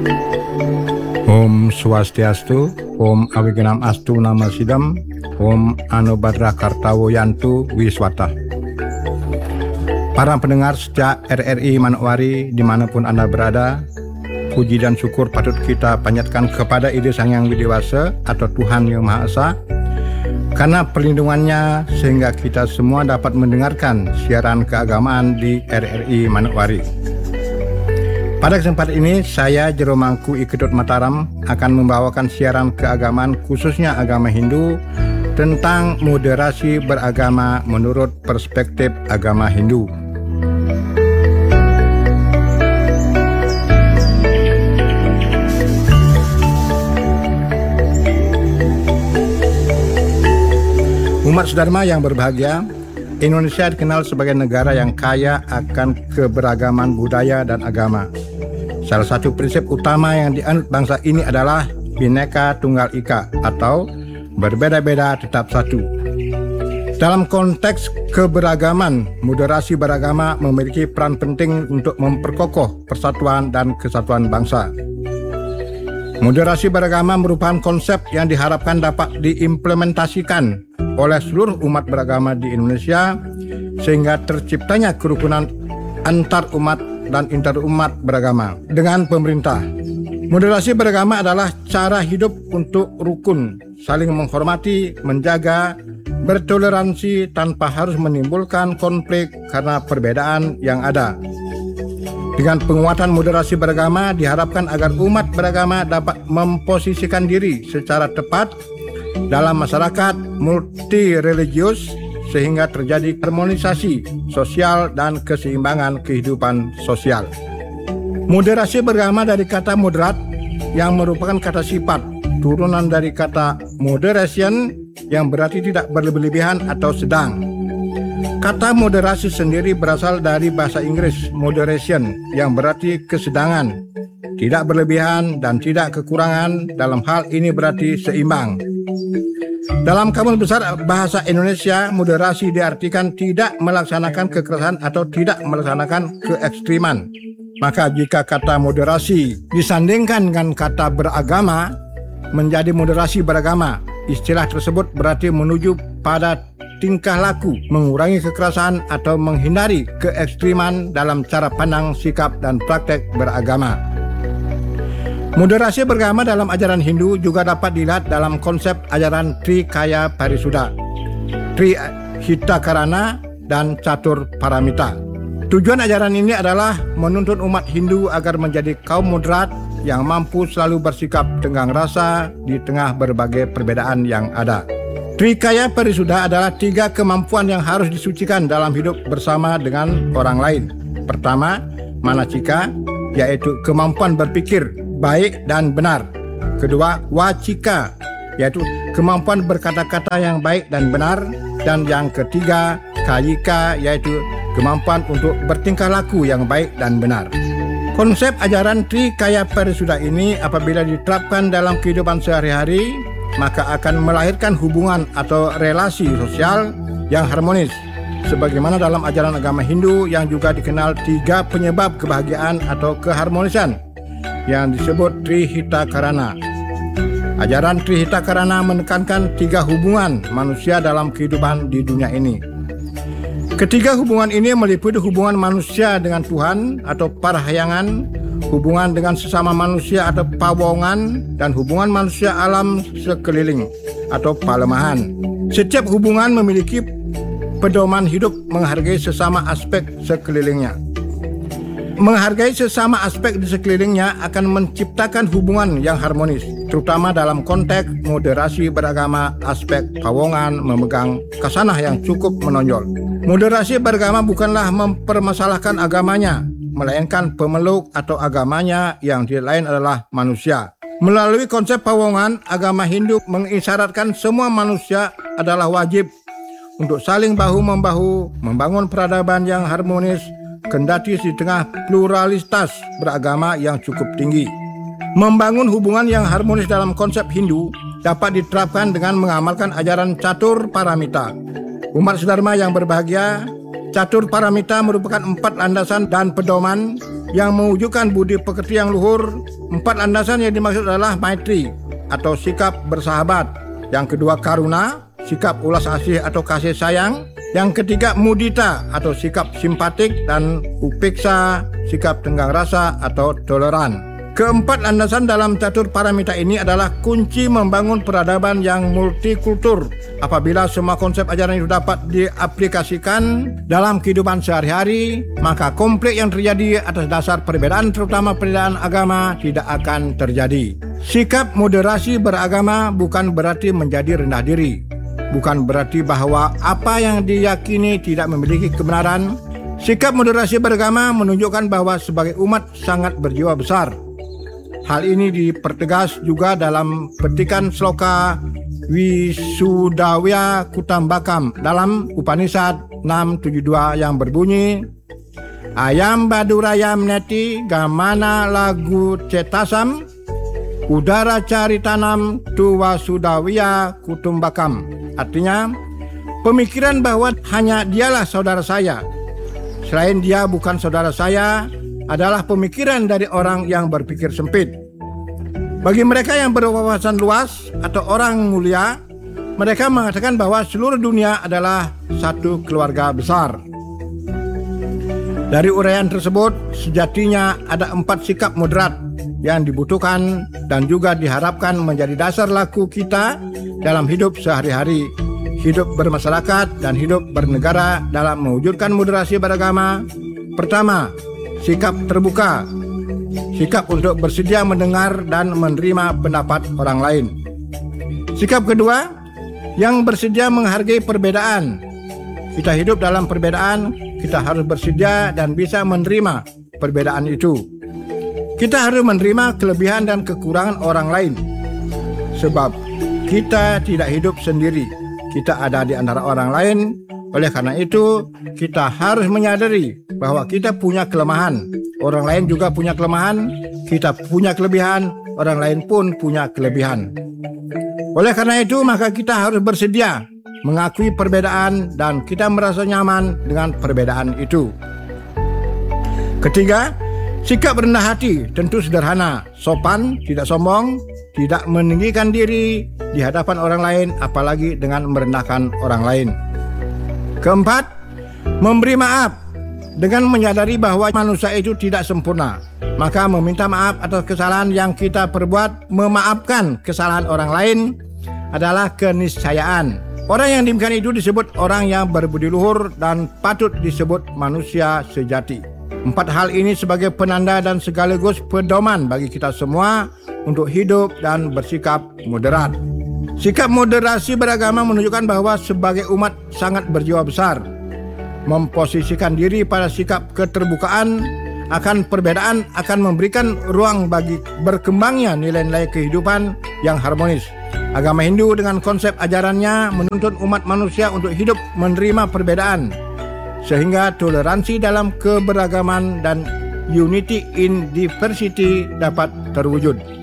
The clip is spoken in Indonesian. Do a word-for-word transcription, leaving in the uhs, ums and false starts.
Om Swastiastu, Om Awigenam Astu Nama Sidam, Om Anubhadra Kartawo Yantu Wiswata. Para pendengar sejak R R I Manokwari dimanapun Anda berada, puji dan syukur patut kita panjatkan kepada Ide Sang Yang Widewasa atau Tuhan Yang Maha Esa, karena perlindungannya sehingga kita semua dapat mendengarkan siaran keagamaan di R R I Manokwari. Pada kesempatan ini, saya Jero Mangku I Ketut Mataram akan membawakan siaran keagamaan khususnya agama Hindu tentang moderasi beragama menurut perspektif agama Hindu. Umat sedharma yang berbahagia, Indonesia dikenal sebagai negara yang kaya akan keberagaman budaya dan agama. Salah satu prinsip utama yang dianut bangsa ini adalah Bhinneka Tunggal Ika atau berbeda-beda tetap satu. Dalam konteks keberagaman, moderasi beragama memiliki peran penting untuk memperkokoh persatuan dan kesatuan bangsa. Moderasi beragama merupakan konsep yang diharapkan dapat diimplementasikan oleh seluruh umat beragama di Indonesia sehingga terciptanya kerukunan antar umat dan interumat beragama dengan pemerintah. Moderasi beragama adalah cara hidup untuk rukun, saling menghormati, menjaga, bertoleransi tanpa harus menimbulkan konflik karena perbedaan yang ada. Dengan penguatan moderasi beragama diharapkan agar umat beragama dapat memposisikan diri secara tepat dalam masyarakat multireligius sehingga terjadi harmonisasi sosial dan keseimbangan kehidupan sosial. Moderasi beragama dari kata moderat yang merupakan kata sifat, turunan dari kata moderation yang berarti tidak berlebihan atau sedang. Kata moderasi sendiri berasal dari bahasa Inggris moderation yang berarti kesedangan, tidak berlebihan dan tidak kekurangan. Dalam hal ini berarti seimbang. Dalam Kamus Besar Bahasa Indonesia, moderasi diartikan tidak melaksanakan kekerasan atau tidak melaksanakan keekstriman. Maka jika kata moderasi disandingkan dengan kata beragama menjadi moderasi beragama, istilah tersebut berarti menuju pada tingkah laku mengurangi kekerasan atau menghindari keekstriman dalam cara pandang, sikap, dan praktek beragama. Moderasi beragama dalam ajaran Hindu juga dapat dilihat dalam konsep ajaran Trikaya Parisuddha, Trihitakarana, dan Catur Paramita. Tujuan ajaran ini adalah menuntun umat Hindu agar menjadi kaum moderat yang mampu selalu bersikap tenggang rasa di tengah berbagai perbedaan yang ada. Trikaya Parisuddha adalah tiga kemampuan yang harus disucikan dalam hidup bersama dengan orang lain. Pertama, manacika, yaitu kemampuan berpikir baik dan benar. Kedua, wacika, yaitu kemampuan berkata-kata yang baik dan benar. Dan yang ketiga, kayika, yaitu kemampuan untuk bertingkah laku yang baik dan benar. Konsep ajaran Trikaya Parisuddha ini apabila diterapkan dalam kehidupan sehari-hari, maka akan melahirkan hubungan atau relasi sosial yang harmonis. Sebagaimana dalam ajaran agama Hindu yang juga dikenal tiga penyebab kebahagiaan atau keharmonisan yang disebut Trihitakarana. Ajaran Trihitakarana menekankan tiga hubungan manusia dalam kehidupan di dunia ini. Ketiga hubungan ini meliputi hubungan manusia dengan Tuhan atau parahyangan, hubungan dengan sesama manusia atau pawongan, dan hubungan manusia alam sekeliling atau palemahan. Setiap hubungan memiliki pedoman hidup menghargai sesama aspek sekelilingnya. Menghargai sesama aspek di sekelilingnya akan menciptakan hubungan yang harmonis, terutama dalam konteks moderasi beragama. Aspek pawongan memegang kasanah yang cukup menonjol. Moderasi beragama bukanlah mempermasalahkan agamanya, melainkan pemeluk atau agamanya yang tidak lain adalah manusia. Melalui konsep pawongan, agama Hindu mengisyaratkan semua manusia adalah wajib untuk saling bahu-membahu, membangun peradaban yang harmonis, kendati di tengah pluralitas beragama yang cukup tinggi. Membangun hubungan yang harmonis dalam konsep Hindu dapat diterapkan dengan mengamalkan ajaran Catur Paramita. Umat sedharma yang berbahagia, Catur Paramita merupakan empat landasan dan pedoman yang mewujudkan budi pekerti yang luhur, Empat landasan yang dimaksud adalah maitri atau sikap bersahabat. Yang kedua karuna, sikap ulas asih atau kasih sayang. Yang ketiga mudita atau sikap simpatik, dan upeksa, sikap tenggang rasa atau toleran. Keempat landasan dalam catur paramita ini adalah kunci membangun peradaban yang multikultur. Apabila semua konsep ajaran itu dapat diaplikasikan dalam kehidupan sehari-hari, maka konflik yang terjadi atas dasar perbedaan, terutama perbedaan agama, tidak akan terjadi. Sikap moderasi beragama bukan berarti menjadi rendah diri. Bukan berarti bahwa apa yang diyakini tidak memiliki kebenaran. Sikap moderasi beragama menunjukkan bahwa sebagai umat sangat berjiwa besar. Hal ini dipertegas juga dalam petikan sloka Wisudawya Kutambakam dalam Upanishad enam tujuh dua yang berbunyi, Ayam badurayam neti gamana lagu cetasam udara caritanam tuwa sudawya kutumbakam. Artinya, pemikiran bahwa hanya dialah saudara saya, selain dia bukan saudara saya, adalah pemikiran dari orang yang berpikir sempit. Bagi mereka yang berwawasan luas atau orang mulia, mereka mengatakan bahwa seluruh dunia adalah satu keluarga besar. Dari uraian tersebut, sejatinya ada empat sikap moderat yang dibutuhkan dan juga diharapkan menjadi dasar laku kita dalam hidup sehari-hari, hidup bermasyarakat, dan hidup bernegara dalam mewujudkan moderasi beragama. Pertama, sikap terbuka, sikap untuk bersedia mendengar dan menerima pendapat orang lain. Sikap kedua, yang bersedia menghargai perbedaan. Kita hidup dalam perbedaan, kita harus bersedia dan bisa menerima perbedaan itu. Kita harus menerima kelebihan dan kekurangan orang lain, sebab kita tidak hidup sendiri, kita ada di antara orang lain. Oleh karena itu, kita harus menyadari bahwa kita punya kelemahan. Orang lain juga punya kelemahan, kita punya kelebihan, orang lain pun punya kelebihan. Oleh karena itu, maka kita harus bersedia mengakui perbedaan dan kita merasa nyaman dengan perbedaan itu. Ketiga, sikap rendah hati tentu sederhana, sopan, tidak sombong, tidak meninggikan diri di hadapan orang lain, apalagi dengan merendahkan orang lain. Keempat, memberi maaf dengan menyadari bahwa manusia itu tidak sempurna. Maka meminta maaf atas kesalahan yang kita perbuat, memaafkan kesalahan orang lain adalah keniscayaan. Orang yang demikian itu disebut orang yang berbudi luhur dan patut disebut manusia sejati. Empat hal ini sebagai penanda dan sekaligus pedoman bagi kita semua untuk hidup dan bersikap moderat. Sikap moderasi beragama menunjukkan bahwa sebagai umat sangat berjiwa besar, memposisikan diri pada sikap keterbukaan akan perbedaan akan memberikan ruang bagi berkembangnya nilai-nilai kehidupan yang harmonis. Agama Hindu dengan konsep ajarannya menuntut umat manusia untuk hidup menerima perbedaan, sehingga toleransi dalam keberagaman dan unity in diversity dapat terwujud.